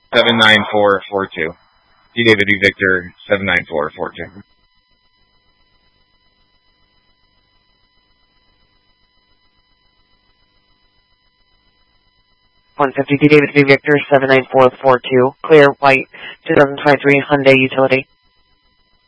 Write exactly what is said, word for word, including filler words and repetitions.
seven nine four four two. D David V Victor seven nine four four two. one fifty D David V Victor seven nine four four two. Clear white two thousand twenty-three Hyundai Utility.